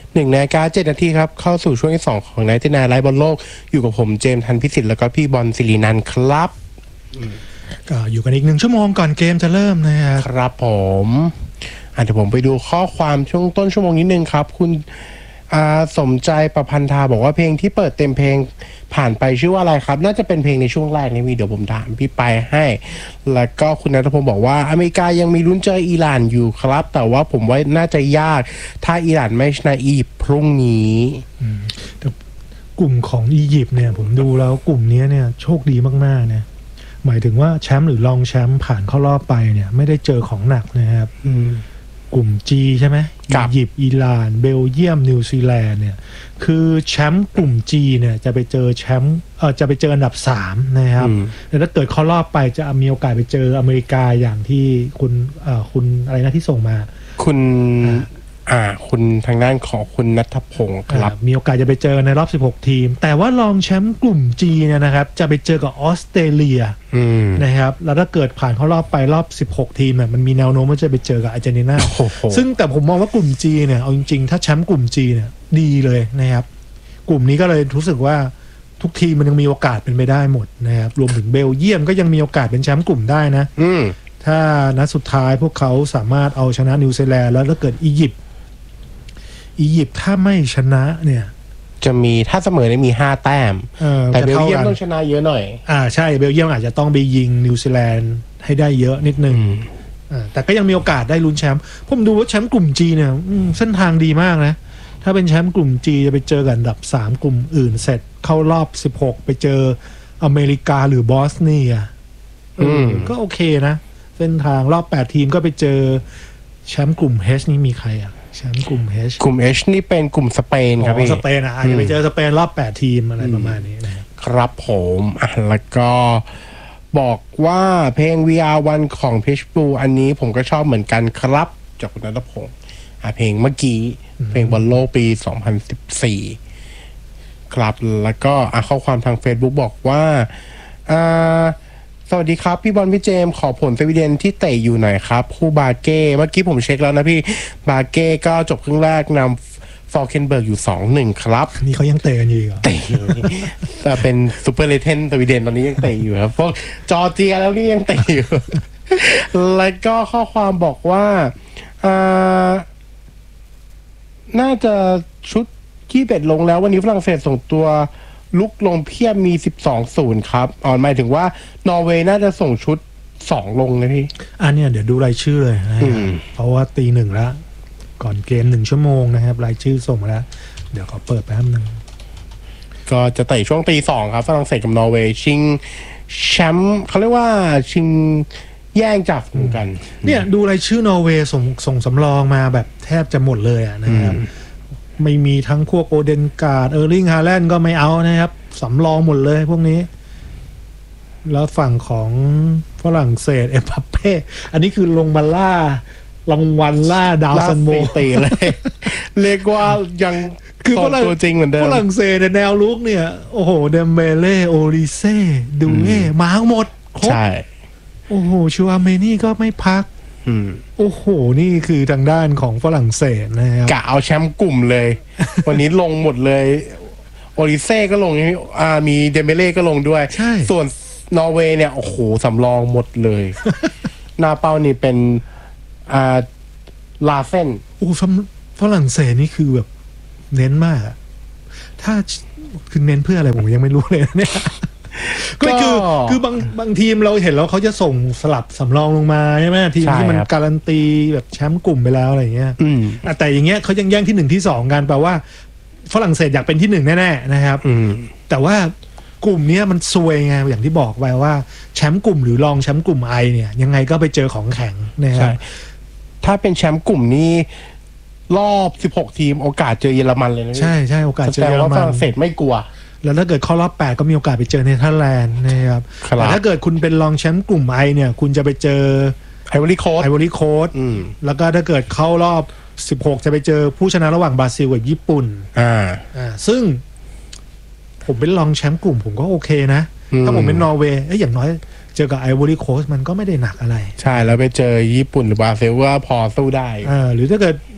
1:07 นาทีครับเข้าสู่ช่วงที่2ของNight Nightไลฟ์บอลโลกอยู่กับผมเจมส์ทันพิสิทธิ์แล้วก็พี่บอลศิรินันท์ครับก็อยู่กันอีก1 ชั่วโมงก่อนเกมจะเริ่มนะครับครับผมเดี๋ยวผมไปดูข้อความช่วงต้นชั่วโมงนิดนึงครับคุณสมใจประพันธาบอกว่าเพลงที่เปิดเต็มเพลงผ่านไปชื่อว่าอะไรครับน่าจะเป็นเพลงในช่วงแรกนี่เดี๋ยวผมถามพี่ไปให้แล้วก็คุณณัฐพงศ์บอกว่าอเมริกายังมีลุ้นเจออิหร่านอยู่ครับแต่ว่าผมว่าน่าจะยากถ้าอิหร่านไม่ชนะอียิปต์พรุ่งนี้กลุ่มของอียิปต์เนี่ยผมดูแล้วกลุ่มนี้เนี่ยโชคดีมากๆนะหมายถึงว่าแชมป์หรือรองแชมป์ผ่านเข้ารอบไปเนี่ยไม่ได้เจอของหนักนะครับกลุ่ม G ใช่ไหมอียิปต์อิหร่านเบลเยียมนิวซีแลนด์เนี่ยคือแชมป์กลุ่ม G เนี่ยจะไปเจอแชมป์จะไปเจออันดับ3นะครับแต่ถ้าเกิดเข้ารอบไปจะมีโอกาสไปเจออเมริกาอย่างที่คุณอะไรนะที่ส่งมาคุณทางด้านของคุณณัฐพงศ์ครับมีโอกาสจะไปเจอในรอบ16ทีมแต่ว่ารองแชมป์กลุ่ม G เนี่ยนะครับจะไปเจอกับออสเตรเลียนะครับแล้วถ้าเกิดผ่านเข้ารอบไปรอบ16ทีมเนี่ยมันมีแนวโน้มว่าจะไปเจอกับอาร์เจนตินาซึ่งแต่ผมมองว่ากลุ่ม G เนี่ยเอาจริงๆถ้าแชมป์กลุ่ม G เนี่ยดีเลยนะครับกลุ่มนี้ก็เลยรู้สึกว่าทุกทีมมันยังมีโอกาสเป็นไปได้หมดนะครับรวมถึงเบลเยียมก็ยังมีโอกาสเป็นแชมป์กลุ่มได้นะถ้านัดสุดท้ายพวกเขาสามารถเอาชนะนิวซีแลนด์แล้วถ้าเกิดอียิปต์ถ้าไม่ชนะเนี่ยจะมีถ้าเสมอเนี่ยมี5 แต้มแต่เบลเยียมต้องชนะเยอะหน่อยใช่เบลเยียมอาจจะต้องไปยิงนิวซีแลนด์ให้ได้เยอะนิดนึงแต่ก็ยังมีโอกาสได้ลุ้นแชมป์ผมดูว่าแชมป์กลุ่ม G เนี่ยเส้นทางดีมากนะถ้าเป็นแชมป์กลุ่ม G จะไปเจอกันอันดับ3กลุ่มอื่นเสร็จเข้ารอบ16ไปเจออเมริกาหรือบอสเนียก็โอเคนะเส้นทางรอบ8ทีมก็ไปเจอแชมป์กลุ่ม H นี่มีใครแชมป์กลุ่ม H นี่เป็นกลุ่มสเปนครับพี่สเปนจะไปเจอสเปนรอบ8ทีมอะไรประมาณนี้นะครับผมแล้วก็บอกว่าเพลง VR1 ของ Pitbull อันนี้ผมก็ชอบเหมือนกันครับจากคุณณัฐพงศ์เพลงเมื่อกี้เพลงบอลโลกปี2014ครับแล้วก็ข้อความทาง Facebook บอกว่าสวัสดีครับพี่บอลพี่เจมขอผลสวีเดนที่เตะอยู่หน่อยครับคู่บาเก้เมื่อกี้ผมเช็คแล้วนะพี่บาเก้ก็จบครึ่งแรกนำฟอร์เคนเบิร์กอยู่ 2-1 ครับนี่เขายังเตะกันอยู่เหรอเตะอยู่แต่เป็นซูเปอร์เลเจนด์สวีเดนตอนนี้ยังเตะอยู่ครับพวกจอร์เจียแล้วนี่ยังเตะอยู่แล้วก็ข้อความบอกว่าน่าจะชุด21ลงแล้ววันนี้ฝรั่งเศสส่งตัวลุกลงเพียบมี 12-0 ครับหมายถึงว่านอร์เวย์น่าจะส่งชุด2ลงนะพี่เนี่ยเดี๋ยวดูรายชื่อเลยนะเพราะว่าตี 1แล้วก่อนเกม1 ชั่วโมงนะครับรายชื่อส่งมาแล้วเดี๋ยวขอเปิดแป๊บนึงก็จะเตะช่วงตี 2ครับฝรั่งเศสกับนอร์เวย์ชิงแชมป์เขาเรียกว่าชิงแย่งจับกันเนี่ยดูรายชื่อนอร์เวย์ส่งสำรองมาแบบแทบจะหมดเลยนะครับไม่มีทั้งพวกโอเดนการ์ดเออร์ลิงฮาแลนด์ก็ไม่เอานะครับสำรองหมดเลยพวกนี้แล้วฝั่งของฝรั่งเศสเอ็มบัปเป้อันนี้คือลงมาล่ารางวัลล่าดาวซันโวตีเลยเรียกว่ายังคือตัวจริงเหมือนเดิมฝรั่งเศสแนวลุกเนี่ยโอ้โหเดมเบเล่โอริเซ่ดูเน่มาทั้งหมดครบใช่โอ้โหชูอาเมนี่ก็ไม่พักโอ้โหนี่คือทางด้านของฝรั่งเศสนะครับกะเอาแชมป์กลุ่มเลย วันนี้ลงหมดเลยโอริเซ่ก็ลงมีเดมเบเล่ก็ลงด้วยส่วนนอร์เวย์เนี่ยโอ้โหสำรองหมดเลย หน้าเป้านี่เป็นลาเซนฝรั่งเศสนี่คือแบบเน้นมากถ้าคือเน้นเพื่ออะไรผมยังไม่รู้เลยเนี่ยก็คือบางทีมเราเห็นแล้วเขาจะส่งสลับสำรองลงมาใช่ไหมทีมที่มันการันตีแบบแชมป์กลุ่มไปแล้วอะไรอย่างเงี้ยแต่อย่างเงี้ยเขายังแย่งที่1ที่2กันแปลว่าฝรั่งเศสอยากเป็นที่1แน่ๆนะครับแต่ว่ากลุ่มนี้มันซวยไงอย่างที่บอกไปว่าแชมป์กลุ่มหรือรองแชมป์กลุ่มไอเนี่ยยังไงก็ไปเจอของแข็งนะครับถ้าเป็นแชมป์กลุ่มนี้รอบ16ทีมโอกาสเจอเยอรมันเลยนะใช่โอกาสเจอเยอรมันฝรั่งเศสไม่กลัวแล้วถ้าเกิดเข้ารอบ8ก็มีโอกาสไปเจอเนเธอร์แลนด์นะครับแต่ถ้าเกิดคุณเป็นรองแชมป์กลุ่มไอเนี่ยคุณจะไปเจอไอวอรี่โค้ชแล้วก็ถ้าเกิดเข้ารอบ16จะไปเจอผู้ชนะระหว่างบราซิลกับญี่ปุ่นซึ่งผมเป็นรองแชมป์กลุ่มผมก็โอเคนะถ้าผมเป็นนอร์เวย์อย่างน้อยเจอกับไอวอรี่โค้ชมันก็ไม่ได้หนักอะไรใช่แล้วไปเจอญี่ปุ่นหรือบราซิลว่าพอสู้ได้หรือถ้าเกิด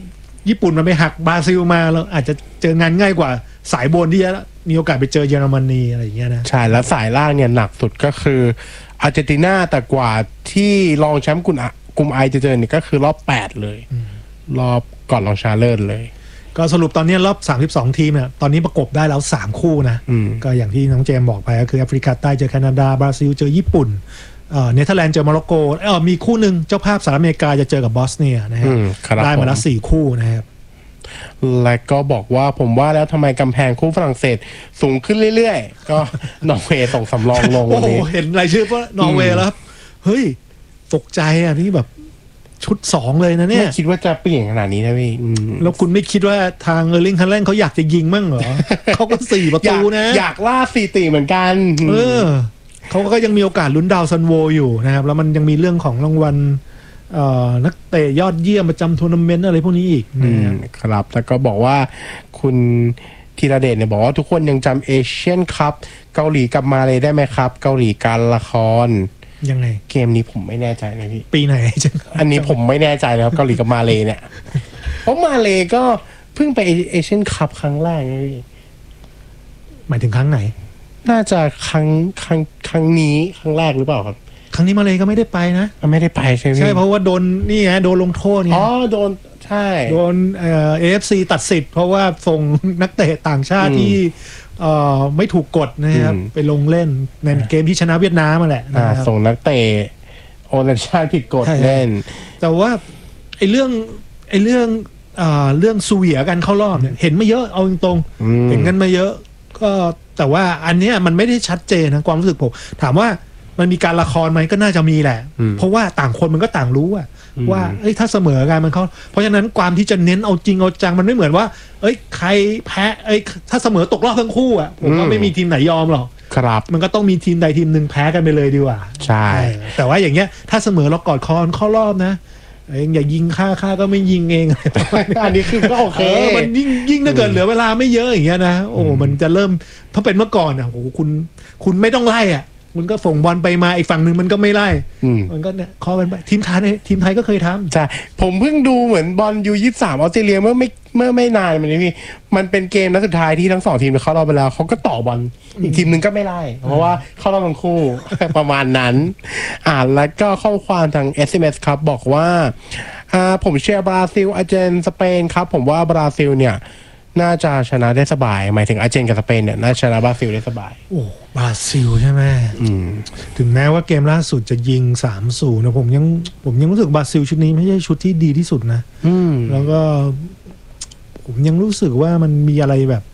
ญี่ปุ่นมันไปหักบราซิลมาแล้วอาจจะเจองานง่ายกว่าสายบนที่จะมีโอกาสไปเจอเยอรมนีอะไรอย่างเงี้ยนะใช่แล้วสายล่างเนี่ยหนักสุดก็คืออาร์เจนตินาแต่กว่าที่รองแชมป์กลุ่มไอจะเจอเนี่ยก็คือรอบ8เลยรอบก่อนรองชนะเลิศเลยก็สรุปตอนนี้รอบ32ทีมเนี่ยตอนนี้ประกบได้แล้ว3คู่นะก็อย่างที่น้องเจมบอกไปก็คือแอฟริกาใต้เจอแคนาดาบราซิลเจอญี่ปุ่นเนเธอร์แลนด์เจอโมร็อกโกมีคู่หนึ่งเจ้าภาพสหรัฐอเมริกาจะเจอกับบอสเนียนะครับได้มาแล้ว4คู่นะครับและก็บอกว่าผมว่าแล้วทำไมกำแพงคู่ฝรั่งเศสสูงขึ้นเรื่อยๆก็นอร์เวย์ส่งสำรองลงวันนี้เห็นรายชื่อว่านอร์เวย์แล้วครับเฮ้ยตกใจอ่ะนี่แบบชุด2เลยนะเนี่ยไม่คิดว่าจะเปลี่ยนขนาดนี้นะพี่แล้วคุณไม่คิดว่าทางเออร์ลิง ฮาแลนด์เขาอยากจะยิงมั่งเหรอ เขาก็4ประตูนะอยากล่าสถิติเหมือนกันเขาก็ยังมีโอกาสลุ้นดาวซันโวอยู่นะครับแล้วมันยังมีเรื่องของรางวัลนักเตะยอดเยี่ยมประจำทัวร์นาเมนต์อะไรพวกนี้อีกนะครับแล้วก็บอกว่าคุณธีรเดชเนี่ยบอกว่าทุกคนยังจำเอเชียนคัพเกาหลีกับมาเลยได้ไหมครับเกาหลีการละครยังไงเกมนี้ผมไม่แน่ใจนะพี่ปีไหนอันนี้ผมไม่แน่ใจแล้วเกาหลีกับมาเลยเนี่ยเพราะมาเลยก็เพิ่งไปเอเชียนคัพครั้งแรกนะพี่หมายถึงครั้งไหนน่าจะครั้งนี้ครั้งแรกหรือเปล่าครับครั้งนี้มาเลยก็ไม่ได้ไปนะไม่ได้ไปใช่ไหมใช่เพราะว่าโดนนี่ไงโดนลงโทษเนี่ยโดนใช่โดนAFC ตัดสิทธิ์เพราะว่าส่งนักเตะต่างชาติที่ไม่ถูกกฎนะครับไปลงเล่นในเกมที่ชนะเวียดนามมาแหละส่งนักเตะโอนาชาติผิดกฎเล่นแต่ว่าไอ้เรื่องซูเวียกันเข้ารอบเนี่ยเห็นมาเยอะเอาตรงๆเห็นกันมาเยอะก็แต่ว่าอันเนี้ยมันไม่ได้ชัดเจนนะความรู้สึกผมถามว่ามันมีการละครไหมก็น่าจะมีแหละเพราะว่าต่างคนมันก็ต่างรู้ว่าถ้าเสมอกันมันเขาเพราะฉะนั้นความที่จะเน้นเอาจริงเอาจังมันไม่เหมือนว่าใครแพ้ถ้าเสมอตกรอบทั้งคู่ผมว่าไม่มีทีมไหนยอมหรอกครับมันก็ต้องมีทีมใดทีมหนึ่งแพ้กันไปเลยดีกว่าใช่แต่ว่าอย่างเงี้ยถ้าเสมอเรากอดคอเข้ารอบนะอย่ายิงค่าก็ไม่ยิงเองอันนี้คือก็โอเคมันยิ่งถ้าเกิดเหลือเวลาไม่เยอะอย่างเงี้ยนะโอ้มันจะเริ่มถ้าเป็นเมื่อก่อนโอ้คุณไม่ต้องไล่มันก็ส่งบอลไปมาอีกฝั่งหนึ่งมันก็ไม่ไล่มันก็เนี่ยคอกันไปทีมไทยก็เคยทำใช่ผมเพิ่งดูเหมือนบอลU23ออสเตรเลียเมื่อไม่นานมานี้พี่มันเป็นเกมนัดสุดท้ายที่ทั้ง2ทีมเข้ารอบไปแล้วเขาก็ต่อบอลอีกทีมหนึ่งก็ไม่ไล่เพราะว่าเข้ารอบทั้งคู่ประมาณนั้นแล้วก็ข้อความทาง SMS ครับบอกว่าผมเชียร์บราซิลอาร์เจนสเปนครับผมว่าบราซิลเนี่ยน่าจะชนะได้สบายหมายถึงอาร์เจนกับสเปนเนี่ยน่าชนะบราซิลได้สบายโอ้บราซิลใช่ไหมถึงแม้ว่าเกมล่าสุดจะยิง 3-0 นะผมยังรู้สึกบราซิลชุดนี้ไม่ใช่ชุดที่ดีที่สุดนะแล้วก็ผมยังรู้สึกว่ามันมีอะไรแบบ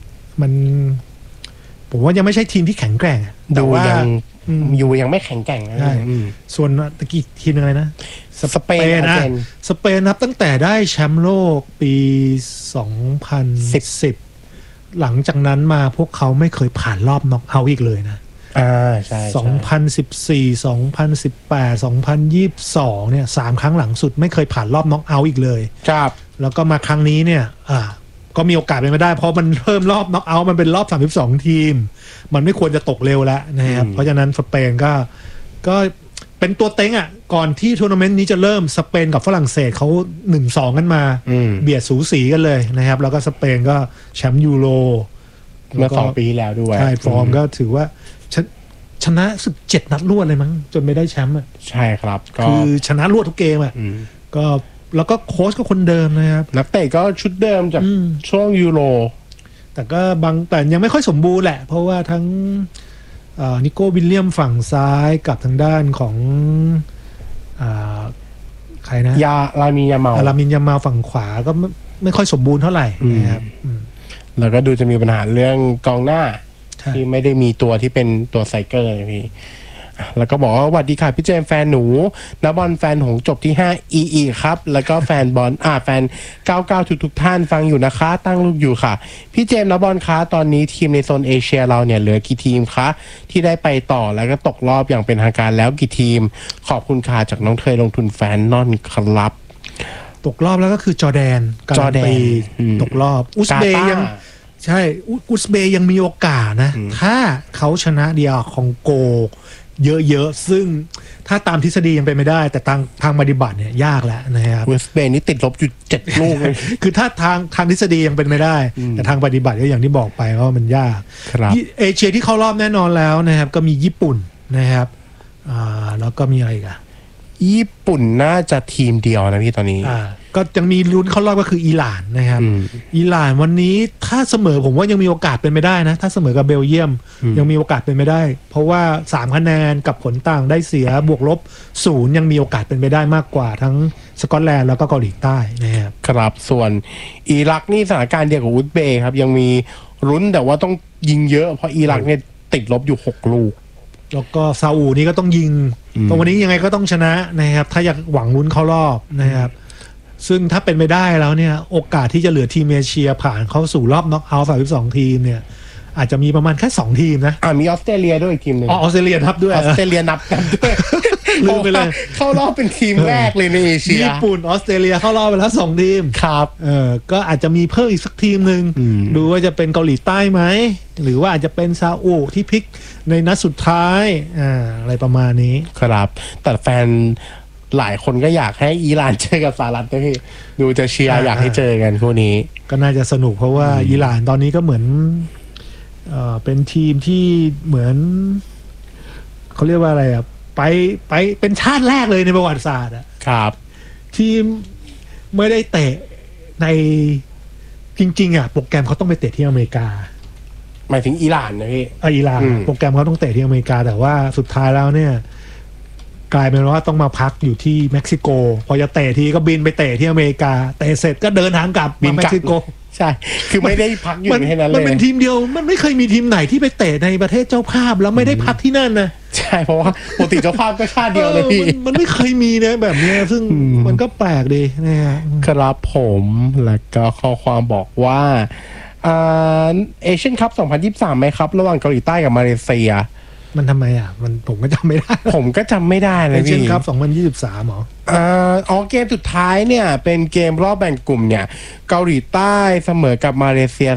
ผมว่ายังไม่ใช่ทีมที่แข็งแกร่งแต่ว่ายังไม่แข็งแกร่งนะส่วนตะกี้ทีมอะไรนะสเปนนับตั้งแต่ได้แชมป์โลกปี2010หลังจากนั้นมาพวกเขาไม่เคยผ่านรอบน็อกเอาท์อีกเลยนะใช่ 2014 2018 2022เนี่ย3ครั้งหลังสุดไม่เคยผ่านรอบน็อกเอาท์อีกเลยครับแล้วก็มาครั้งนี้เนี่ยก็มีโอกาสเป็นไปได้เพราะมันเพิ่มรอบน็อกเอาท์มันเป็นรอบ32ทีมมันไม่ควรจะตกเร็วแล้วนะครับเพราะฉะนั้นสเปนก็เป็นตัวเต็งก่อนที่ทัวร์นาเมนต์นี้จะเริ่มสเปนกับฝรั่งเศสเขา 1-2 กันมาเบียดสูสีกันเลยนะครับแล้วก็สเปนก็แชมป์ยูโรเมื่อ2 ปีแล้วด้วยใช่ฟอร์มก็ถือว่าชนะสึก7 นัดรวดเลยมั้งจนไม่ได้แชมป์ใช่ครับคือชนะรวดทุกเกมก็แล้วก็โค้ชก็คนเดิมนะครับนักเตะก็ชุดเดิมจากช่วงยูโรแต่ยังไม่ค่อยสมบูรณ์แหละเพราะว่าทั้งนิโก้วิลเลียมฝั่งซ้ายกับทางด้านของใครนะลามินยามาฝั่งขวาก็ไม่ค่อยสมบูรณ์เท่าไหร่นะครับแล้วก็ดูจะมีปัญหาเรื่องกองหน้าที่ไม่ได้มีตัวที่เป็นตัวไซเกอร์เลยพี่แล้วก็บอกว่าสวัสดีค่ะพี่เจมแฟนหนูนักบอลแฟนหงจบที่5 EE ครับแล้วก็แฟนบอลแฟน99ทุกท่านฟังอยู่นะคะตั้งลูกอยู่ค่ะพี่เจมนักบอลคะตอนนี้ทีมในโซนเอเชียเราเนี่ยเหลือกี่ทีมคะที่ได้ไปต่อแล้วก็ตกรอบอย่างเป็นทางการแล้วกี่ทีมขอบคุณค่ะจากน้องเทยลงทุนแฟนนอนครับตกรอบแล้วก็คือจอร์แดนตกรอบอุซเบย์ยังใช่อุซเบย์ยังมีโอกาสนะถ้าเขาชนะเดียคองโกเยอะๆซึ่งถ้าตามทฤษฎียังเป็นไม่ได้ แต่ทางปฏิบัติเนี่ยยากแล้วนะครับเวสต์เบย์นี่ติดลบอยู่7 ลูกเลยคือถ้าทางทฤษฎียังเป็นไม่ได้ แต่ทางปฏิบัติก็อย่างที่บอกไปว่ามันยากครับเอเชียที่เข้ารอบแน่นอนแล้วนะครับก็มีญี่ปุ่นนะครับแล้วก็มีอะไรอีกอะญี่ปุ่นน่าจะทีมเดียวนะพี่ตอนนี้ก็ยังมีลุ้นเข้ารอบก็คืออิหร่านนะครับอิหร่านวันนี้ถ้าเสมอผมว่ายังมีโอกาสเป็นไปได้นะถ้าเสมอกับเบลเยียมยังมีโอกาสเป็นไปได้ เพราะว่า3คะแนนกับผลต่างได้เสียบวกลบ0ยังมีโอกาสเป็นไปได้มากกว่าทั้งสกอตแลนด์แล้วก็เกาหลีใต้นะครับครับส่วนอิรักนี่สถานการณ์เดียวกับอุซเบย์ครับยังมีลุ้นแต่ว่าต้องยิงเยอะเพราะอิรักเนี่ยติดลบอยู่6 ลูกแล้วก็ซาอุนี่ก็ต้องยิงตรงวันนี้ยังไงก็ต้องชนะนะครับถ้าอยากหวังลุ้นเข้ารอบนะครับซึ่งถ้าเป็นไปได้แล้วเนี่ยโอกาสที่จะเหลือทีมเอเชียผ่านเข้าสู่รอบน็อกเอาท์32 ทีมเนี่ยอาจจะมีประมาณแค่2 ทีมนะมีออสเตรเลียด้วยอีกทีมหนึ่งออสเตรเลียนับด้วยออสเตรเลียนับกันด้วยลืมไปเลยเข้ารอบเป็นทีมแรกเลยในเอเชียญี่ปุ่นออสเตรเลียเข้ารอบไปแล้ว2 ทีมครับก็อาจจะมีเพิ่มอีกสักทีมหนึ่งดูว่าจะเป็นเกาหลีใต้ไหมหรือว่าอาจจะเป็นซาอุที่พลิกในนัดสุดท้ายอะไรประมาณนี้ครับแต่แฟนหลายคนก็อยากให้อิหร่านเจอกับสหรัฐนะพี่ดูจะเชียร์อยากให้เจอกันคู่นี้ก็น่าจะสนุกเพราะว่าอิหร่านตอนนี้ก็เหมือนเป็นทีมที่เหมือนเขาเรียกว่าอะไรไปเป็นชาติแรกเลยในประวัติศาสตร์ครับทีมไม่ได้เตะในจริงๆโปรแกรมเขาต้องไปเตะที่อเมริกาหมายถึงอิหร่านนะพี่อิหร่านโปรแกรมเขาต้องเตะที่อเมริกาแต่ว่าสุดท้ายแล้วเนี่ยกลายเป็นว่าต้องมาพักอยู่ที่เม็กซิโกพอจะเตะทีก็บินไปเตะที่อเมริกาเตะเสร็จก็เดินทางกลับมาเม็กซิโกใช่คือไม่ได้พักอยู่แค่นั้นเลยมันเป็นทีมเดียวมันไม่เคยมีทีมไหนที่ไปเตะในประเทศเจ้าภาพแล้วไม่ได้พักที่นั่นนะใช่เพราะว่าปกติเจ้าภาพก็ชาติเดียวเลยพี่มันไม่เคยมีนะแบบนี้ซึ่งมันก็แปลกดีนะฮะครับผมแล้วก็ข้อความบอกว่าเอเชียนคัพ2023ไหมครับระหว่างเกาหลีใต้กับมาเลเซียมันทำไมผมก็จำไม่ได้ผมก็จำไม่ได้เลยพี่เอเชียนคัพ2023หรอเกมสุดท้ายเนี่ยเป็นเกมรอบแบ่งกลุ่มเนี่ยเกาหลีใต้เสมอกับมาเลเซีย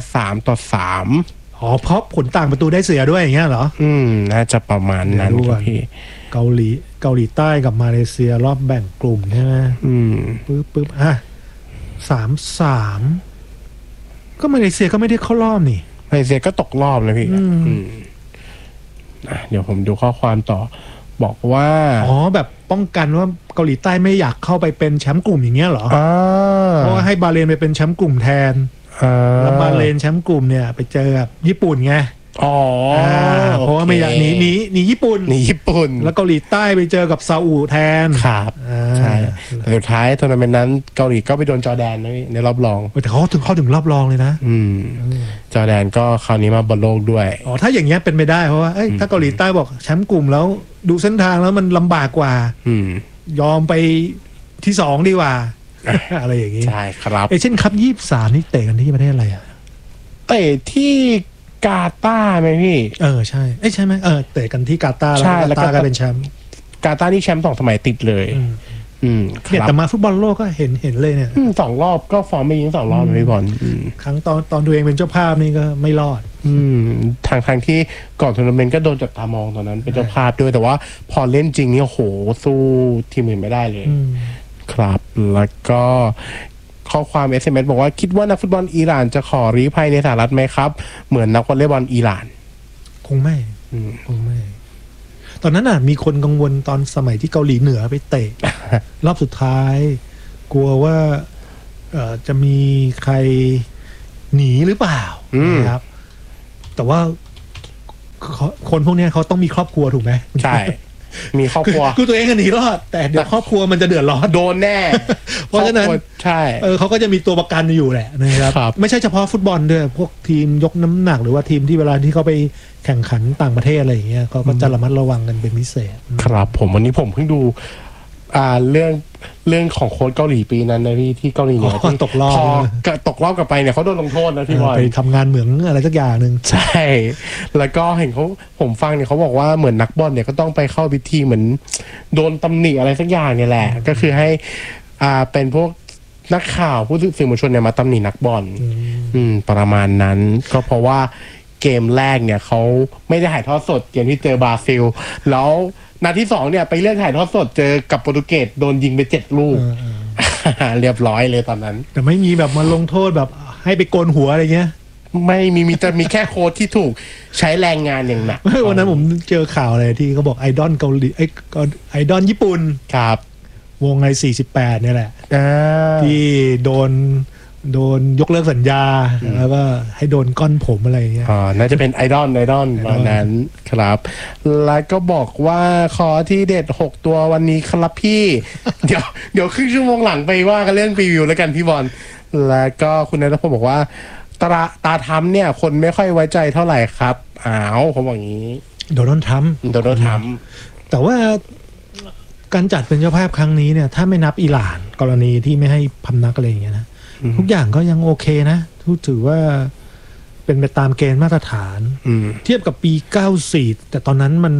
3-3 เพราะผลต่างประตูได้เสียด้วยอย่างเงี้ยเหรอน่าจะประมาณนั้นพี่เกาหลีใต้กับมาเลเซียรอบแบ่งกลุ่มใช่ไหมปึ๊บ3-3ก็มาเลเซียก็ไม่ได้เข้ารอบนี่มาเลเซียก็ตกรอบนะพี่เดี๋ยวผมดูข้อความต่อบอกว่าแบบป้องกันว่าเกาหลีใต้ไม่อยากเข้าไปเป็นแชมป์กลุ่มอย่างเงี้ยเหรอเพราะว่าให้บาห์เรนไปเป็นแชมป์กลุ่มแทนแล้วบาห์เรนแชมป์กลุ่มเนี่ยไปเจอกับญี่ปุ่นไงเพราะว่าไม่อยากหนีญี่ปุ่นแล้วเกาหลีใต้ไปเจอกับซาอุแทนครับใช่แต่สุดท้ายทัวร์นาเมนต์นั้นเกาหลีก็ไปโดนจอร์แดนในรอบรองแต่เขาถึงรอบรองเลยนะจอร์แดนก็คราวนี้มาบอลโลกด้วยถ้าอย่างเงี้ยเป็นไปได้เพราะว่าถ้าเกาหลีใต้บอกแชมป์กลุ่มแล้วดูเส้นทางแล้วมันลำบากกว่ายอมไปที่2ดีกว่าอะไรอย่างงี้ใช่ครับเช่นคัพ23นี่เตะกันที่ประเทศอะไรเตะที่กาตาร์ไหมพี่ใช่ใช่ไหมเตะกันที่กาตาร์แล้วกาตาร์ก็เป็นแชมป์กาตาร์นี่แชมป์2 สมัยติดเลยเนี่ยแต่มาฟุตบอลโลกก็เห็นเลยเนี่ย 2 รอบก็ฟอร์มไม่ยิง2 รอบเลยพี่บอลครั้งตอนตัวเองเป็นเจ้าภาพนี่ก็ไม่รอดทางที่ก่อนทัวร์นาเมนต์ก็โดนจับตามองตอนนั้นเป็นเจ้าภาพด้วยแต่ว่าพอเล่นจริงนี่โหสู้ทีมอื่นไม่ได้เลยครับแล้วก็ข้อความ SMS บอกว่าคิดว่านักฟุตบอลอิหร่านจะขอลี้ภัยในสหรัฐไหมครับเหมือนนักวอลเลย์บอลอิหร่านคงไม่ตอนนั้นมีคนกังวลตอนสมัยที่เกาหลีเหนือไปเตะ รอบสุดท้ายกลัวว่าจะมีใครหนีหรือเปล่านะครับแต่ว่าคนพวกนี้เขาต้องมีครอบครัวถูกไหมใช่มีครอบครัวคือตัวเองก็หนีรอดแต่เดี๋ยวครอบครัวมันจะเดือดร้อนโดนแน่เพราะฉะนั้นใช่เขาก็จะมีตัวประกันอยู่แหละนะครับไม่ใช่เฉพาะฟุตบอลด้วยพวกทีมยกน้ำหนักหรือว่าทีมที่เวลาที่เขาไปแข่งขันต่างประเทศอะไรอย่างเงี้ยเขาก็จะระมัดระวังกันเป็นพิเศษครับผมวันนี้ผมเพิ่งดูเรื่องของโค้ชเกาหลีปีนั้นนะพี่ที่เกาหลีเหนือที่ตกรอบพตกรอบกลับไปเนี่ยเขาโดนลงโทษนะพี่บอยไปทำงานเหมืองอะไรสักอย่างนึงใช่แล้วก็เห็นผมฟังเนี่ยเขาบอกว่าเหมือนนักบอลเนี่ยก็ต้องไปเข้าพิธีเหมือนโดนตำหนิอะไรสักอย่างเนี่ยแหละก็คือให้เป็นพวกนักข่าวผู้สื่อมวลชนเนี่ยมาตำหนินักบอลประมาณนั้นก็เพราะว่าเกมแรกเนี่ยเขาไม่ได้ถ่ายทอดสดเกมที่เจอบราซิลแล้วนัดที่2เนี่ยไปเลือกถ่ายทอดสดเจอกับโปรตุเกสโดนยิงไป7 ลูก เรียบร้อยเลยตอนนั้นแต่ไม่มีแบบมาลงโทษแบบให้ไปโกนหัวอะไรเงี้ยไม่มีจะมีแค่โค้ชที่ถูกใช้แรงงานอย่างหนักวันนั้นผมเจอข่าวอะไรที่เขาบอกไอดอลเกาหลีไอดอลญี่ปุ่นครับวงไอ48เนี่ยแหละ ที่โดนยกเลิกสัญญาแล้วก็ให้โดนก้อนผมอะไรอย่างเงี้ยน่าจะเป็นไอดอลวันนั้นครับ แล้วก็บอกว่าขอที่เด็ด6ตัววันนี้ครับพี่ เดี๋ยวครึ่งชั่วโมงหลังไปว่ากันเรื่องรีวิวแล้วกันพี่บอลแล้วก็คุณนัทพงศ์บอกว่าตาทำเนี่ยคนไม่ค่อยไว้ใจเท่าไหร่ครับเขาบอกอย่างนี้โดนัลด์ทรัมป์แต่ว่าการจัดเป็นเจ้าภาพครั้งนี้เนี่ยถ้าไม่นับอิหร่านกรณีที่ไม่ให้พำนักอะไรอย่างเงี้ยนะทุกอย่างก็ยังโอเคนะถือว่าเป็นไปตามเกณฑ์มาตรฐานเทียบกับปี94แต่ตอนนั้นมัน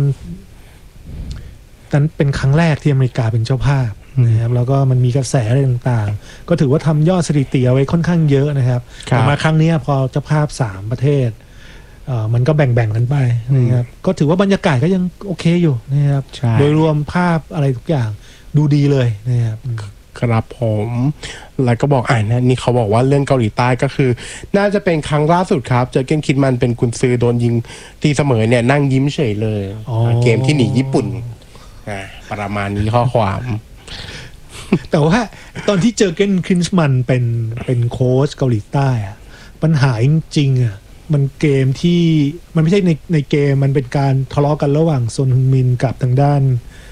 เป็นครั้งแรกที่อเมริกาเป็นเจ้าภาพนะครับแล้วก็มันมีกระแสอะไรต่างๆก็ถือว่าทำยอดสถิติเอาไว้ค่อนข้างเยอะนะครับแต่มาครั้งนี้พอเจ้าภาพ3ประเทศมันก็แบ่งกันไปนะครับก็ถือว่าบรรยากาศก็ยังโอเคอยู่นะครับโดยรวมภาพอะไรทุกอย่างดูดีเลยนะครับครับผมแล้วก็บอกนี่เขาบอกว่าเรื่องเกาหลีใต้ก็คือน่าจะเป็นครั้งล่าสุดครับเจอเกนคิดมันเป็นกุนซือโดนยิงตีเสมอเนี่ยนั่งยิ้มเฉยเลยเกมที่หนีญี่ปุ่นประมาณนี้ข้อความแต่ว่าตอนที่เจอเกนคินส์มันเป็นโค้ชเกาหลีใต้อะปัญหาจริงๆมันเกมที่มันไม่ใช่ในเกมมันเป็นการทะเลาะกันระหว่างซนฮึงมินกับทางด้าน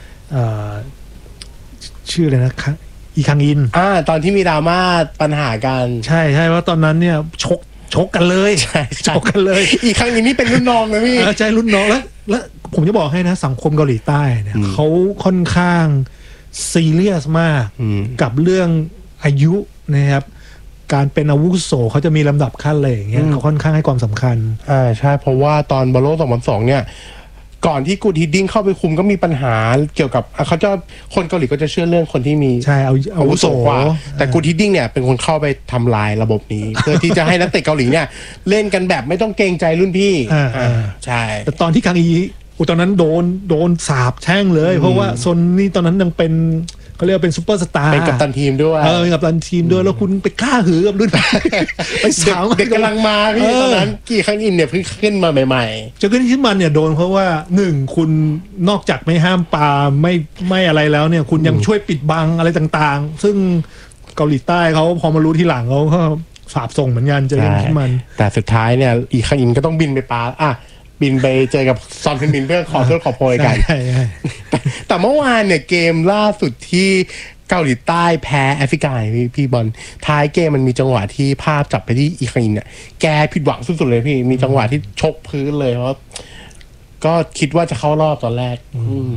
ชื่ออะไรนะอีคังอินตอนที่มีดราม่าปัญหากันใช่เพราะตอนนั้นเนี่ยชกกันเลยชกกันเลยอีคังอินนี่เป็นรุ่นน้องนะพี่ใช่รุ่นน้องแล้วผมจะบอกให้นะสังคมเกาหลีใต้เนี่ยเขาค่อนข้างซีเรียสมากกับเรื่องอายุนะครับการเป็นอาวุโสเขาจะมีลำดับขั้นเลยอย่างเงี้ยเขาค่อนข้างให้ความสำคัญใช่เพราะว่าตอนบอลโลก2002เนี่ยก่อนที่กูดฮิดดิ้งเข้าไปคุมก็มีปัญหาเกี่ยวกับเขาจะคนเกาหลีก็จะเชื่อเรื่องคนที่มีอาวุโสกว่าแต่กูดฮิดดิ้งเนี่ยเป็นคนเข้าไปทำลายระบบนี้ เพื่อที่จะให้นักเตะเกาหลีเนี่ยเล่นกันแบบไม่ต้องเกรงใจรุ่นพี่ใช่แต่ตอนที่คังอีตอนนั้นโดนสาบแช่งเลยเพราะว่าซนนี่ตอนนั้นยังเป็นเขาเรียกว่าเป็นซุปเปอร์สตาร์เป็นกัปตันทีมด้วยเป็นกัปตันทีมด้วยแล้วคุณไปกล้าหือกับรุ่นไปสาวเด็กกำลังมาพี่ตอนนั้นกี่ครั้งอินเนี่ยเพิ่งขึ้นมาใหม่ๆจะขึ้นที่มันเนี่ยโดนเพราะว่า1คุณนอกจากไม่ห้ามปาไม่อะไรแล้วเนี่ยคุณยังช่วยปิดบังอะไรต่างๆซึ่งเกาหลีใต้เขาพอมารู้ทีหลังเขาก็สาบส่งเหมือนกันจะขึ้นที่มันแต่สุดท้ายเนี่ยอีครั้งอินก็ต้องบินไปปาบินไปเจอกับซอนเฟนมินเพื่อขอโทษขอโพยกันแต่เมื่อวานเนี่ยเกมล่าสุดที่เกาหลีใต้แพ้แอฟริกาพี่บอลท้ายเกมมันมีจังหวะที่ภาพจับไปที่อีคังอินเนี่ยแกผิดหวังสุดๆเลยพี่มีจังหวะที่ชกพื้นเลยเพราะก็คิดว่าจะเข้ารอบตอนแรก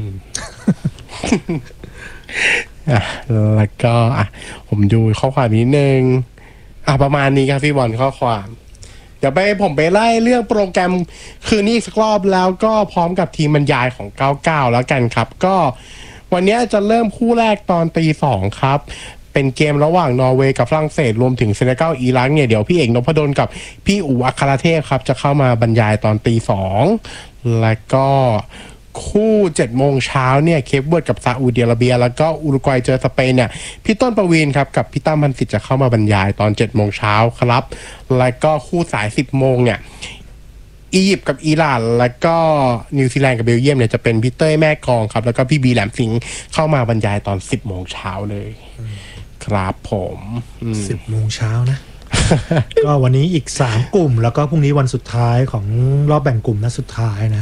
แล้วก็ผมดูข้อความนิดนึงประมาณนี้ครับพี่บอลข้อความเดี๋ยวผมไปไล่เรื่องโปรแกรมคืนนี้อีกสักรอบแล้วก็พร้อมกับทีมบรรยายของ99แล้วกันครับก็วันนี้จะเริ่มคู่แรกตอนตี 2ครับเป็นเกมระหว่างนอร์เวย์กับฝรั่งเศสรวมถึงเซเนกัลอิรักเนี่ยเดี๋ยวพี่เอกนพดลกับพี่อู๋อัครเทพครับจะเข้ามาบรรยายตอนตี 2แล้วก็คู่7 โมงเช้าเนี่ยเคปเวิร์ดกับซาอุดิอาระเบียแล้วก็อุรุกวัยเจอสเปนเนี่ยพี่ต้นประวีณครับกับพี่ตั้มพันศิษย์จะเข้ามาบรรยายตอน7 โมงเช้าครับแล้วก็คู่สาย10 โมงเนี่ยอียิปต์กับอิหร่านแล้วก็นิวซีแลนด์กับเบลเยียมเนี่ยจะเป็นพี่เต้ยแม่กองครับแล้วก็พี่บีแหลมสิงห์เข้ามาบรรยายตอน10 โมงเช้าเลยครับผม 10 โมงเช้านะ ก็วันนี้อีก3 กลุ่มแล้วก็พรุ่งนี้วันสุดท้ายของรอบแบ่งกลุ่มนัดสุดท้ายนะ